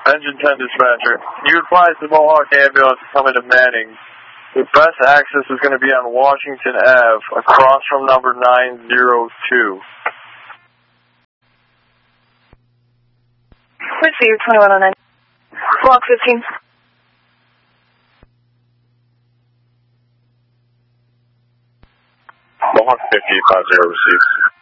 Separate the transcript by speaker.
Speaker 1: Engine 10 dispatcher. You advise the Mohawk ambulance to come into Manning. The best access is going to be on Washington Ave, across from number 902.
Speaker 2: Let's see, 2109. Block 15.
Speaker 1: Mohawk 5050 receives.